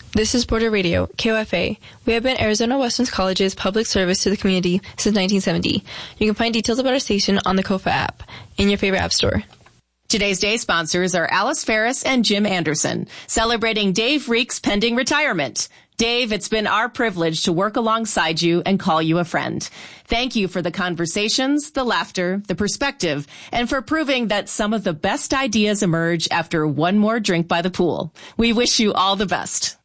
This is Border Radio, KOFA. We have been Arizona Western College's public service to the community since 1970. You can find details about our station on the KOFA app in your favorite app store. Today's day sponsors are Alice Ferris and Jim Anderson, celebrating Dave Reek's pending retirement. Dave, it's been our privilege to work alongside you and call you a friend. Thank you for the conversations, the laughter, the perspective, and for proving that some of the best ideas emerge after one more drink by the pool. We wish you all the best.